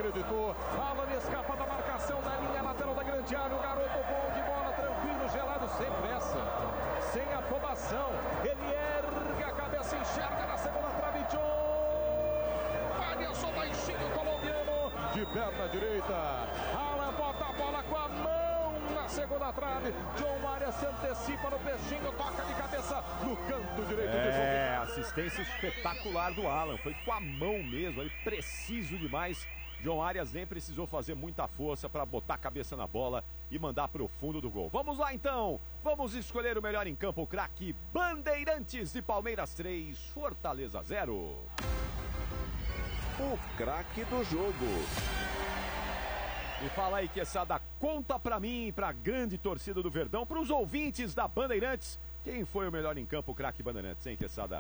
acreditou. Alan escapa da marcação da linha lateral da grande área. O garoto bom de bola, tranquilo, gelado, sem pressa, sem afobação. Ele ergue a cabeça, enxerga na segunda trave. John Arias, só baixinho colombiano, de perna direita. Alan bota a bola com a mão na segunda trave. John Arias se antecipa no peixinho, toca de cabeça no canto direito do jogo. Assistência espetacular do Alan, foi com a mão mesmo, aí preciso demais. John Arias nem precisou fazer muita força para botar a cabeça na bola e mandar para o fundo do gol. Vamos lá então, vamos escolher o melhor em campo, o craque Bandeirantes de Palmeiras 3, Fortaleza 0. O craque do jogo. E fala aí, Quesada, conta pra mim, pra grande torcida do Verdão, pros ouvintes da Bandeirantes, quem foi o melhor em campo, o craque Bandeirantes, hein, Quesada?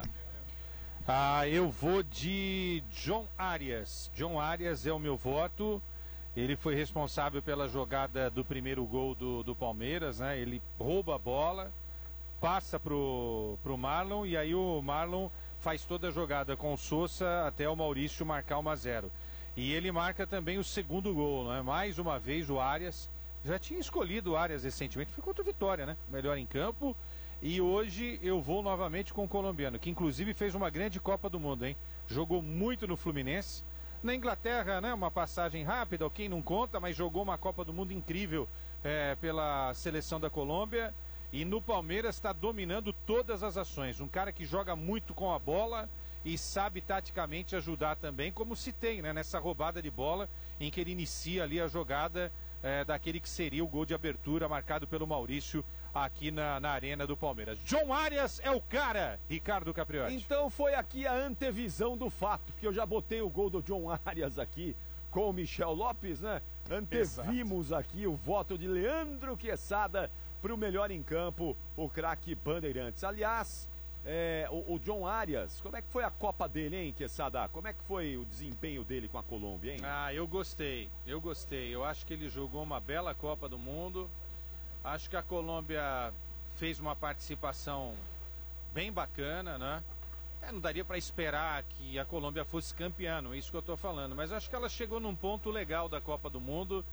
Eu vou de John Arias. John Arias é o meu voto. Ele foi responsável pela jogada do primeiro gol do Palmeiras, né? Ele rouba a bola, passa pro Marlon e aí o Marlon faz toda a jogada com o Sousa até o Maurício marcar 1-0. E ele marca também o segundo gol, né? Mais uma vez o Arias. Já tinha escolhido o Arias recentemente, foi contra o Vitória, né? Melhor em campo. E hoje eu vou novamente com o colombiano, que inclusive fez uma grande Copa do Mundo, hein? Jogou muito no Fluminense. Na Inglaterra, né? Uma passagem rápida, quem não conta, mas jogou uma Copa do Mundo incrível pela seleção da Colômbia. E no Palmeiras está dominando todas as ações. Um cara que joga muito com a bola e sabe taticamente ajudar também, como se tem, né? Nessa roubada de bola em que ele inicia ali a jogada daquele que seria o gol de abertura marcado pelo Maurício aqui na arena do Palmeiras. John Arias é o cara, Ricardo Capriotti. Então foi aqui a antevisão do fato, que eu já botei o gol do John Arias aqui com o Michel Lopes, né? Antevimos aqui o voto de Leandro Quesada para o melhor em campo, o craque Bandeirantes. Aliás, o John Arias, como é que foi a Copa dele, hein, Quesada? Como é que foi o desempenho dele com a Colômbia, hein? Eu gostei. Eu acho que ele jogou uma bela Copa do Mundo. Acho que a Colômbia fez uma participação bem bacana, né? Não daria para esperar que a Colômbia fosse campeã, não é isso que eu estou falando. Mas acho que ela chegou num ponto legal da Copa do Mundo.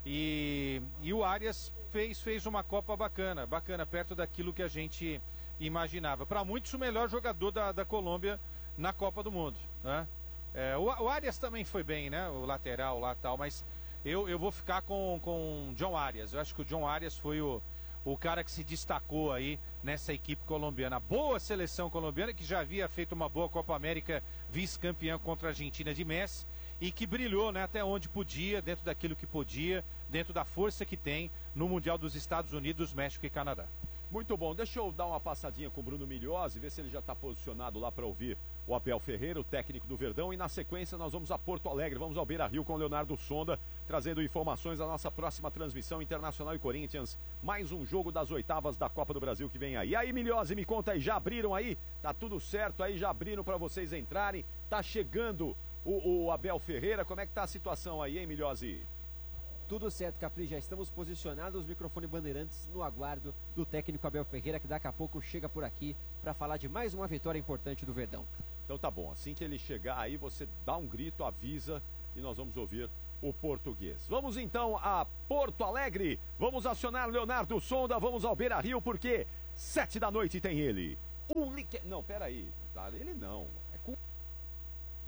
E o Arias fez uma Copa bacana, perto daquilo que a gente imaginava. Para muitos, o melhor jogador da Colômbia na Copa do Mundo, né? O Arias também foi bem, né? O lateral lá e tal, mas eu vou ficar com John Arias. Eu acho que o John Arias foi o cara que se destacou aí nessa equipe colombiana. Boa seleção colombiana, que já havia feito uma boa Copa América, vice-campeã contra a Argentina de Messi, e que brilhou, né, até onde podia, dentro daquilo que podia, dentro da força que tem no Mundial dos Estados Unidos, México e Canadá. Muito bom, deixa eu dar uma passadinha com o Bruno Milhozzi, ver se ele já está posicionado lá para ouvir o Abel Ferreira, o técnico do Verdão, e na sequência nós vamos a Porto Alegre, vamos ao Beira-Rio com o Leonardo Sonda, trazendo informações da nossa próxima transmissão Internacional e Corinthians, mais um jogo das oitavas da Copa do Brasil que vem aí. E aí, Milhozzi, me conta aí, já abriram aí? Tá tudo certo aí, já abriram para vocês entrarem, tá chegando o Abel Ferreira, como é que tá a situação aí, hein, Milhozzi? Tudo certo, Capri, já estamos posicionados, microfone Bandeirantes no aguardo do técnico Abel Ferreira, que daqui a pouco chega por aqui para falar de mais uma vitória importante do Verdão. Então tá bom, assim que ele chegar aí, você dá um grito, avisa e nós vamos ouvir o português. Vamos então a Porto Alegre, vamos acionar Leonardo Sonda, vamos ao Beira-Rio, porque 7 da noite tem ele. Não, peraí, ele não.